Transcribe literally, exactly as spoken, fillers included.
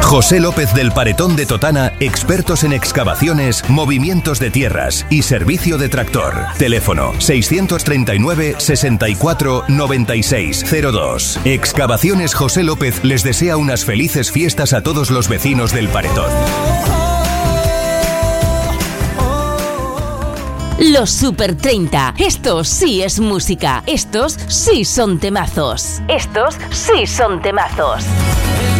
José López del Paretón de Totana, expertos en excavaciones, movimientos de tierras y servicio de tractor. Teléfono seiscientos treinta y nueve, sesenta y cuatro, noventa y seis cero dos. Excavaciones José López les desea unas felices fiestas a todos los vecinos del Paretón. Los Super treinta. Esto sí es música. Estos sí son temazos. Estos sí son temazos.